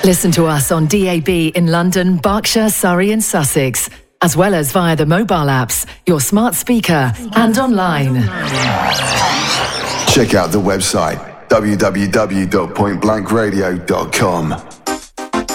Listen to us on DAB in London, Berkshire, Surrey and Sussex, as well as via the mobile apps, your smart speaker and online. Check out the website www.pointblankradio.com.